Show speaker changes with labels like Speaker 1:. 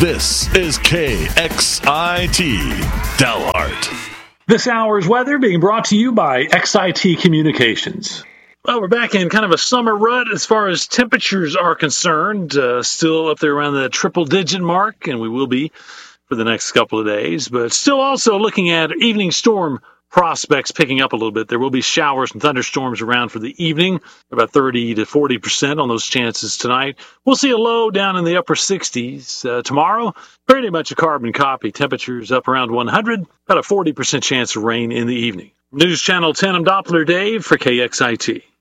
Speaker 1: This is KXIT Dalhart.
Speaker 2: This hour's weather being brought to you by XIT Communications. Well, we're back in kind of a summer rut as far as temperatures are concerned. Still up there around the triple-digit mark, and we will be for the next couple of days. But still also looking at evening storm prospects picking up a little bit. There will be showers and thunderstorms around for the evening, about 30 to 40% on those chances tonight. We'll see a low down in the upper 60s. Tomorrow, pretty much a carbon copy. Temperatures up around 100, about a 40% chance of rain in the evening. News Channel 10, I'm Doppler Dave for KXIT.